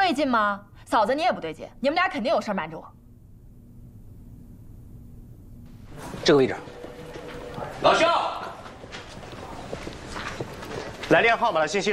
对劲吗？嫂子，你也不对劲，你们俩肯定有事瞒着我。 这个位置。 老肖，来电号码的信息。